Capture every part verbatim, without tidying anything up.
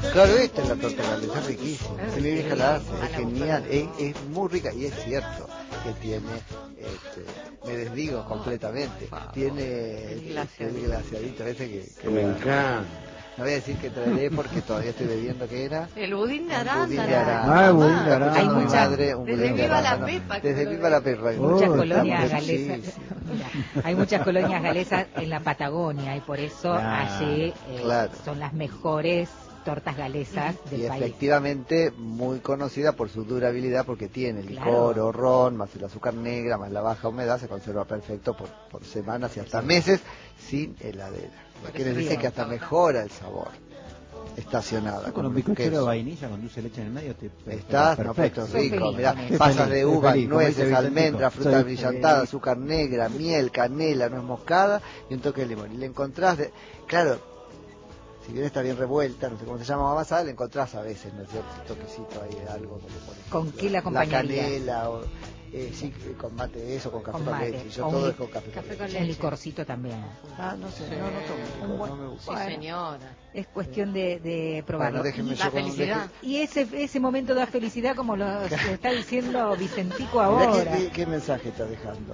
Claro, esta es la torta galesa, es riquísima. Si mi vieja la hace, es genial, es, es muy rica y es cierto que tiene, este, me desdigo completamente, tiene el glaseadito ese que, que me encanta. No voy a decir que traeré porque todavía estoy bebiendo que era. El budín de arándano. Budín de arándano. Ah, el budín de arándano. Hay Hay mucha madre, un desde budín de Viva la arándano. Pepa. Desde Viva la Pepa. Hay muchas Oh, colonias está galesas. Mira, hay muchas colonias galesas en la Patagonia y por eso Ah, allí eh, claro. son las mejores tortas galesas del Y país. efectivamente muy conocida por su durabilidad porque tiene licor Claro. o ron, más el azúcar negra, más la baja humedad, se conserva perfecto por, por semanas y hasta meses sin heladera. Lo que quiere decir que hasta mejora el sabor. Estacionada. Con un bizcochero de vainilla con dulce de leche en el medio te Estás, no, perfecto. esto es rico, Feliz mirá, con eso. pasas Feliz, de soy uvas, feliz, como dice nueces, Vicentico. almendras, fruta Soy brillantada, feliz. azúcar negra, miel, canela, nuez moscada y un toque de limón. Y le encontrás, de, claro, si bien está bien revuelta, no sé cómo se llama amasada, le encontrás a veces, ¿no es cierto? Un toquecito ahí de algo. Como por ejemplo, ¿Con qué la acompañarías? La canela, o, eh, sí, con mate eso, con café Con con, mate. leche. Yo O todo un es con café, café con con leche. El licorcito también. Ah, no sé, no, no tomo licor, no me gusta. Sí, Bueno. señora. Es cuestión de, de probarlo. Bueno, déjenme y, yo La con un felicidad. y ese ese momento da felicidad como lo está diciendo Vicentico Mirá ahora. qué, qué, qué mensaje está dejando.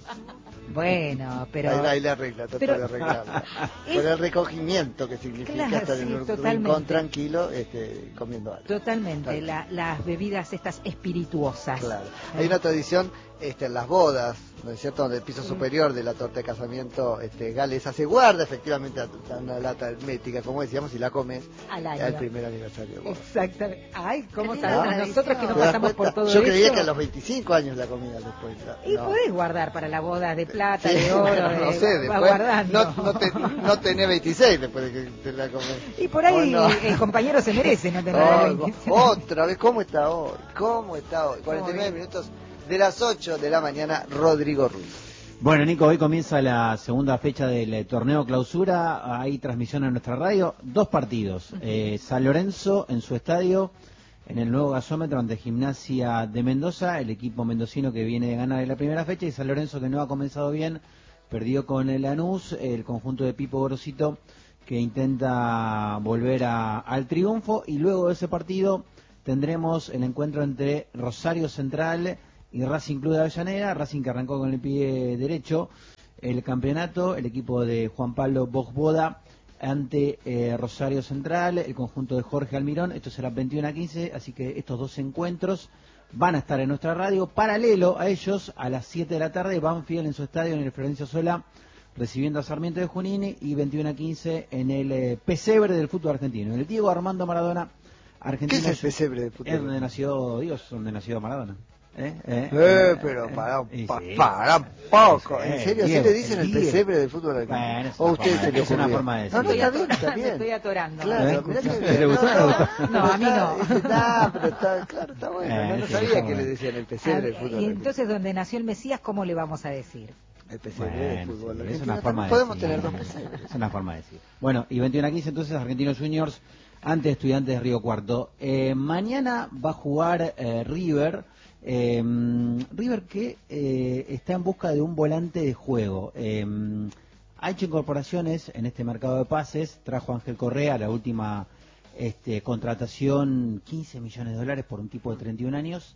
Bueno, pero... Ahí, ahí le arregla, trata pero- de arreglarla. Es- Por el recogimiento que significa Claro, estar sí, en un totalmente. rincón tranquilo este, comiendo algo. Totalmente, Tal. la- las bebidas estas espirituosas. Claro. Hay una tradición este, en las bodas, ¿no es cierto?, donde el piso superior de la torta de casamiento este, galesa se guarda efectivamente una lata hermética, como decíamos, y la comes Al año. al primer aniversario de boda. Exactamente. Ay, ¿cómo Qué sabemos linda nosotros que nos ¿Te das pasamos por cuenta? todo Yo eso? creía que a los veinticinco años la comía después. Y no. podés guardar para la boda de plata, Sí, de oro, bueno, de... no sé, va después guardando. no, no, te, no tenés veintiséis después de que te la comés. Y por ahí ¿O no? el compañero se merece no tener Oh, veintiséis. otra vez, ¿cómo está hoy? ¿Cómo está hoy? cuarenta y nueve minutos de las ocho de la mañana, Rodrigo Ruiz. Bueno, Nico, hoy comienza la segunda fecha del eh, torneo clausura. Hay transmisión en nuestra radio. Dos partidos. Eh, San Lorenzo en su estadio, en el nuevo gasómetro ante Gimnasia de Mendoza, el equipo mendocino que viene de ganar en la primera fecha, y San Lorenzo que no ha comenzado bien, perdió con el Lanús, el conjunto de Pipo Gorosito que intenta volver a, al triunfo. Y luego de ese partido tendremos el encuentro entre Rosario Central y Racing Club de Avellaneda. Racing que arrancó con el pie derecho el campeonato, el equipo de Juan Pablo Bogboda ante eh, Rosario Central, el conjunto de Jorge Almirón. Esto será veintiuno a quince, así que estos dos encuentros van a estar en nuestra radio. Paralelo a ellos, a las siete de la tarde, Banfield en su estadio, en el Florencio Sola, recibiendo a Sarmiento de Junín, y veintiuno a quince en el eh, pesebre del fútbol argentino, en el Diego Armando Maradona ¿Qué Argentina. es el pesebre de fútbol? Es donde nació Dios, donde nació Maradona. ¿Eh? ¿Eh? Eh, pero para, Y pa- sí. para un poco. Sí, ¿En serio? ¿Así Diego, le dicen el Diego. pesebre del fútbol argentino? Bueno, es ¿O una a ustedes forma se de- les es una ocurrió? forma de No, no, decirlo. está bien, está Me bien. estoy atorando. Claro, ¿eh? mirá que ¿Le bien. gustó o no le gustó? No, a mí no. Está, pero está, claro, está bueno. Eh, No, no sí, sabía está que le bueno. decían el pesebre del Ah, fútbol y argentino. entonces, donde nació el Mesías, ¿cómo le vamos a decir? El pesebre del Bueno, fútbol sí, es argentino. una forma de Podemos decir. tener dos pesebres. Es una forma de decir. Bueno, y veintiuno a quince entonces Argentinos Juniors ante Estudiantes de Río Cuarto. Eh, mañana va a jugar eh, River. Eh, River que eh, está en busca de un volante de juego. Eh, ha hecho incorporaciones en este mercado de pases. Trajo a Ángel Correa, la última este, contratación, quince millones de dólares por un tipo de treinta y un años.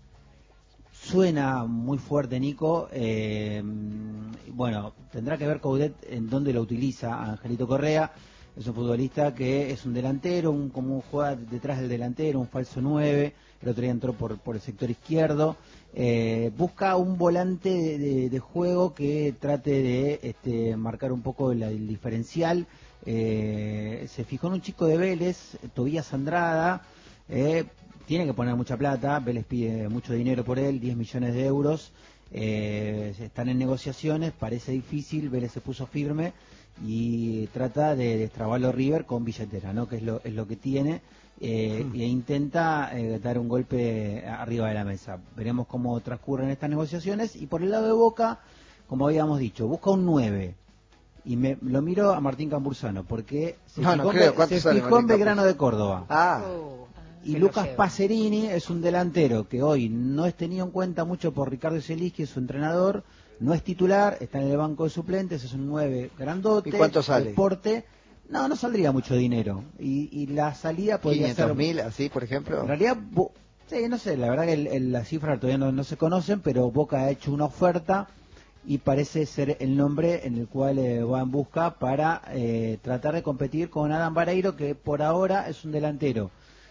Suena muy fuerte, Nico. Eh, bueno, tendrá que ver Coudet en dónde lo utiliza a Angelito Correa. Es un futbolista que es un delantero, un, como juega detrás del delantero, un falso nueve. El otro día entró por, por el sector izquierdo. Eh, busca un volante de, de, de juego que trate de este, marcar un poco el, el diferencial. Eh, se fijó en un chico de Vélez, Tobías Andrada. Eh, tiene que poner mucha plata. Vélez pide mucho dinero por él, diez millones de euros. Eh, están en negociaciones, parece difícil. Vélez se puso firme y trata de destrabarlo River con billetera, ¿no? Que es lo, es lo que tiene, eh, e intenta eh, dar un golpe arriba de la mesa. Veremos cómo transcurren estas negociaciones. Y por el lado de Boca, como habíamos dicho, busca un nueve. Y me lo miro a Martín Cambursano, porque se No, fijó, no creo. en, ¿Cuánto se sale fijó en Martín Belgrano de Córdoba. Ah, Oh, Y se lo Lucas lleva. Pacerini es un delantero que hoy no es tenido en cuenta mucho por Ricardo Zielinski, su entrenador. No es titular, está en el banco de suplentes, es un nueve grandote. ¿Y cuánto sale? Deporte, No, no saldría mucho dinero. Y, y la salida podría ser... quinientos mil, así, por ejemplo. En realidad, Bo- sí, no sé, la verdad que el, el, las cifras todavía no, no se conocen, pero Boca ha hecho una oferta y parece ser el nombre en el cual eh, va en busca para eh, tratar de competir con Adam Bareiro, que por ahora es un delantero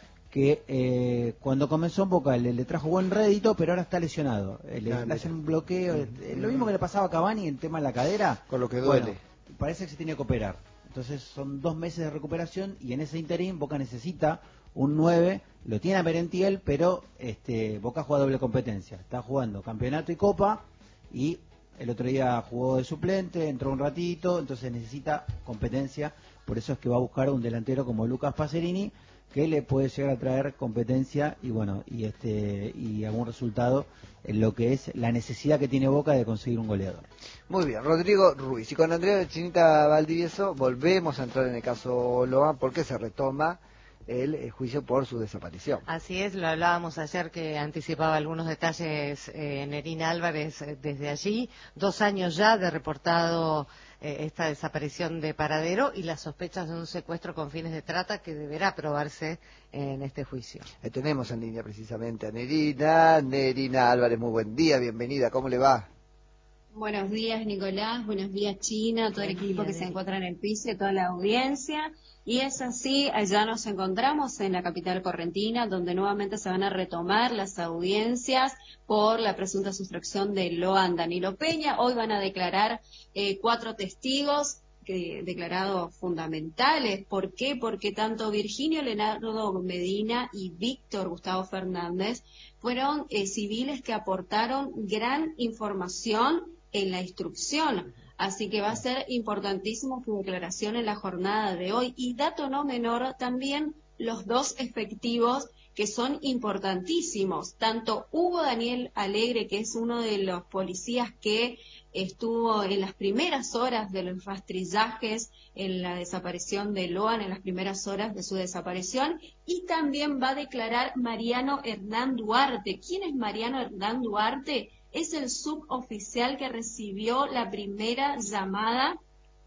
que eh, cuando comenzó en Boca le, le trajo buen rédito, pero ahora está lesionado. Eh, le, Ah, le hacen mira. un bloqueo, eh, Mm. lo mismo que le pasaba a Cavani en tema de la cadera. Con lo que duele. Bueno, parece que se tiene que operar. Entonces son dos meses de recuperación y en ese interín Boca necesita un nueve, lo tiene a Merentiel, pero este Boca juega doble competencia. Está jugando campeonato y copa y el otro día jugó de suplente, entró un ratito, entonces necesita competencia. Por eso es que va a buscar un delantero como Lucas Pacerini, que le puede llegar a traer competencia y bueno y este y algún resultado en lo que es la necesidad que tiene Boca de conseguir un goleador. Muy bien, Rodrigo Ruiz. Y con Andrea Chinita Valdivieso volvemos a entrar en el caso Loan porque se retoma el, el juicio por su desaparición. Así es, lo hablábamos ayer que anticipaba algunos detalles eh, Nerina Álvarez eh, desde allí. Dos años ya de reportado eh, esta desaparición de Paradero y las sospechas de un secuestro con fines de trata que deberá probarse en este juicio. Eh, tenemos en línea precisamente a Nerina. Nerina Álvarez, muy buen día, bienvenida, ¿cómo le va? Buenos días, Nicolás. Buenos días, China, todo el equipo que se encuentra en el piso y toda la audiencia. Y es así, allá nos encontramos en la capital correntina, donde nuevamente se van a retomar las audiencias por la presunta sustracción de Loan Danilo Peña. Hoy van a declarar eh, cuatro testigos que, declarados fundamentales. ¿Por qué? Porque tanto Virginio Leonardo Medina y Víctor Gustavo Fernández fueron eh, civiles que aportaron gran información en la instrucción. Así que va a ser importantísimo su declaración en la jornada de hoy. Y dato no menor, también los dos efectivos que son importantísimos. Tanto Hugo Daniel Alegre, que es uno de los policías que estuvo en las primeras horas de los rastrillajes en la desaparición de Loan, en las primeras horas de su desaparición, y también va a declarar Mariano Hernán Duarte. ¿Quién es Mariano Hernán Duarte? Es el suboficial que recibió la primera llamada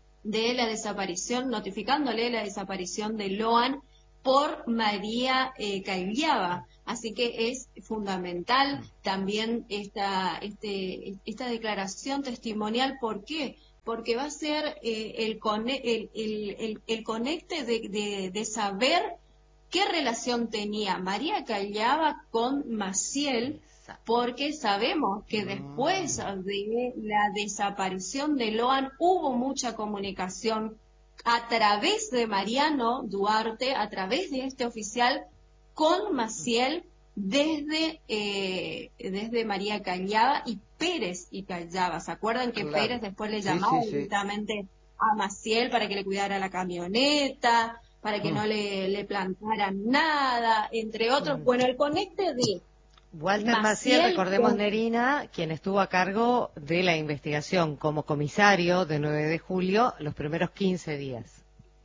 de la desaparición, notificándole la desaparición de Loan por María eh, Caiviaba. Así que es fundamental también esta, este, esta declaración testimonial. ¿Por qué? Porque va a ser eh, el, cone el, el, el, el conecte de, de, de saber qué relación tenía María Caiviaba con Maciel, porque sabemos que después de la desaparición de Loan hubo mucha comunicación a través de Mariano Duarte, a través de este oficial, con Maciel desde, eh, desde María Caiviaba y Pérez y Caiviaba. ¿Se acuerdan que Claro. Pérez después le Sí, llamaba sí, sí. directamente a Maciel para que le cuidara la camioneta, para que Mm. no le, le plantaran nada, entre otros? Mm. Bueno, el conecte de Walter Maciel, Maciel, recordemos, con- Nerina, quien estuvo a cargo de la investigación como comisario de nueve de julio los primeros quince días.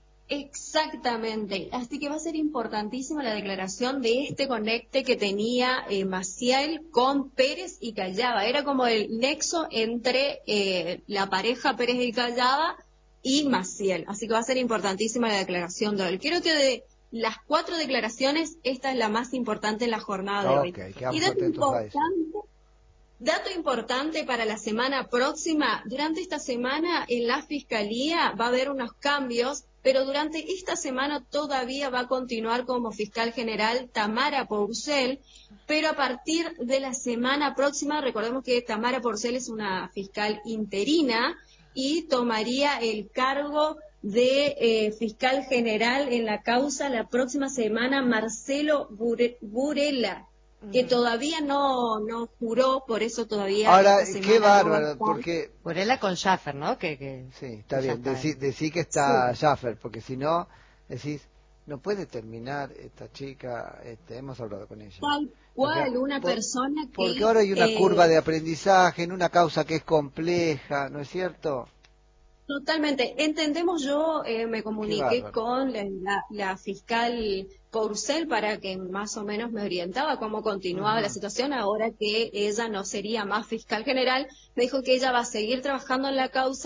Exactamente, así que va a ser importantísima la declaración de este conecte que tenía eh, Maciel con Pérez y Caiviaba. Era como el nexo entre eh, la pareja Pérez y Caiviaba y Maciel, así que va a ser importantísima la declaración de hoy. Creo que de las cuatro declaraciones, esta es la más importante en la jornada de hoy. Ok, quedamos Y dato atentos a eso. importante, dato importante para la semana próxima, durante esta semana en la Fiscalía va a haber unos cambios, pero durante esta semana todavía va a continuar como fiscal general Tamara Porcel, pero a partir de la semana próxima, recordemos que Tamara Porcel es una fiscal interina y tomaría el cargo de eh, fiscal general en la causa la próxima semana Marcelo Bure- Burela, que todavía no, no juró, por eso todavía Ahora, esta semana qué no va a bárbaro, estar. porque... Burela con Schaffer, ¿no? Que, que, Sí, está que ya bien, está decí, ahí. decí que está Sí. Schaffer, porque si no, decís, no puede terminar esta chica, este, hemos hablado con ella. Tal O sea, cual, una por- persona que... Porque ahora hay una eh, curva de aprendizaje en una causa que es compleja, ¿no es cierto? Totalmente. Entendemos, yo eh, me comuniqué bárbaro. con la, la- la fiscal Porcel para que más o menos me orientaba cómo continuaba Ajá. la situación ahora que ella no sería más fiscal general. Me dijo que ella va a seguir trabajando en la causa,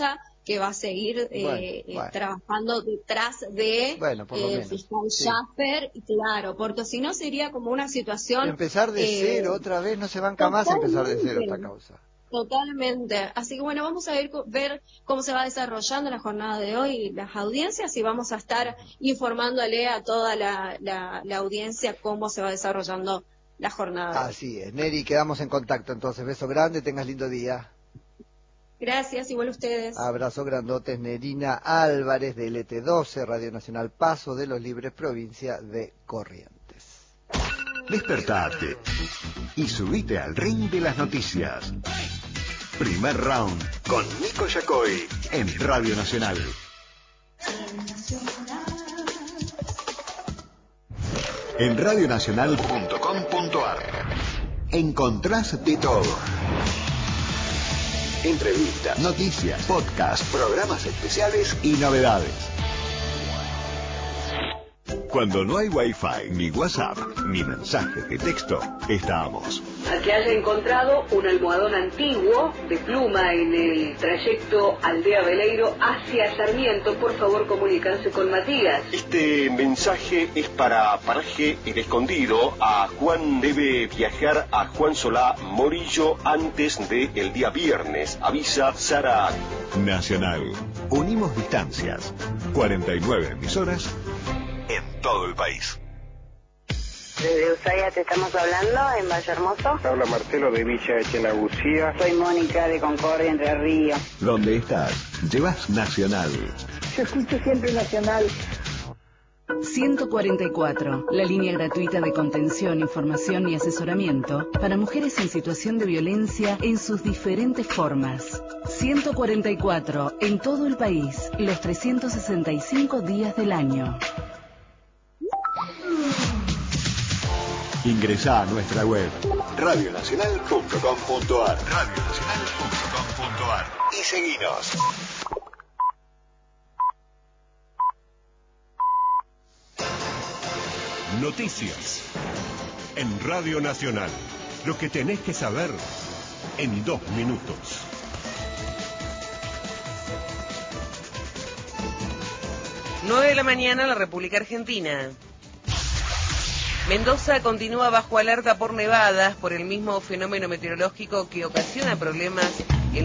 que va a seguir eh, bueno, eh, bueno. trabajando detrás de bueno, por lo eh, menos, fiscal sí. Schaffer, y claro, porque si no sería como una situación... Empezar de eh, cero otra vez, no se banca más empezar de cero esta causa. Totalmente. Así que bueno, vamos a ver, ver cómo se va desarrollando la jornada de hoy, las audiencias, y vamos a estar informándole a toda la, la, la audiencia cómo se va desarrollando la jornada. Así es. Neri, quedamos en contacto entonces. Beso grande, tengas lindo día. Gracias, igual ustedes. Abrazo grandotes. Nerina Álvarez de L T doce, Radio Nacional Paso de los Libres, provincia de Corrientes. Despertate y subite al ring de las noticias. Primer round con Nico Yacoy en Radio Nacional. En radio nacional punto com punto a r encontrás de todo. Entrevistas, noticias, podcasts, programas especiales y novedades. Cuando no hay Wi-Fi, ni WhatsApp, ni mensajes de texto, estamos. A que haya encontrado un almohadón antiguo de pluma en el trayecto Aldea Veleiro hacia Sarmiento, por favor comunícanse con Matías. Este mensaje es para Paraje El Escondido. A Juan debe viajar a Juan Solá Morillo antes del día viernes. Avisa Sara. Nacional. Unimos distancias. cuarenta y nueve emisoras en todo el país. Desde Ushuaia te estamos hablando, en Valle Hermoso. Habla Marcelo de Villa Echenagucía. Soy Mónica de Concordia, Entre Ríos. Donde estás, llevas Nacional. Yo escucho siempre Nacional. ciento cuarenta y cuatro, la línea gratuita de contención, información y asesoramiento para mujeres en situación de violencia en sus diferentes formas. ciento cuarenta y cuatro, en todo el país, los trescientos sesenta y cinco días del año. Ingresá a nuestra web radio nacional punto com punto a r radio nacional punto com punto a r y seguinos. Noticias en Radio Nacional. Lo que tenés que saber en dos minutos. nueve de la mañana, la República Argentina. Mendoza continúa bajo alerta por nevadas por el mismo fenómeno meteorológico que ocasiona problemas